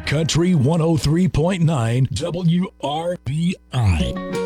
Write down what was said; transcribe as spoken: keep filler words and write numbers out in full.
Country one oh three point nine W R B I.